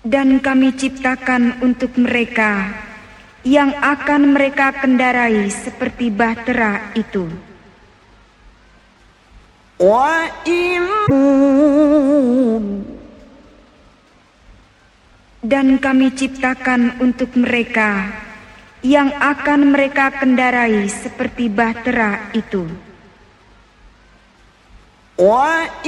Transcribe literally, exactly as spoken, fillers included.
Dan kami ciptakan untuk mereka yang akan mereka kendarai seperti bahtera itu. Dan kami ciptakan untuk mereka yang akan mereka kendarai seperti bahtera itu.